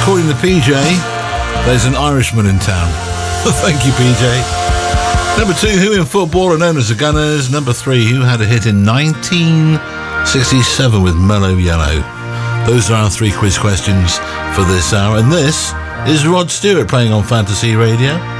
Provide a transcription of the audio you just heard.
According to PJ, there's an Irishman in town. Thank you, PJ. Number 2, who in football are known as the Gunners? Number 3, who had a hit in 1967 with Mellow Yellow? Those are our 3 quiz questions for this hour. And this is Rod Stewart playing on Fantasy Radio.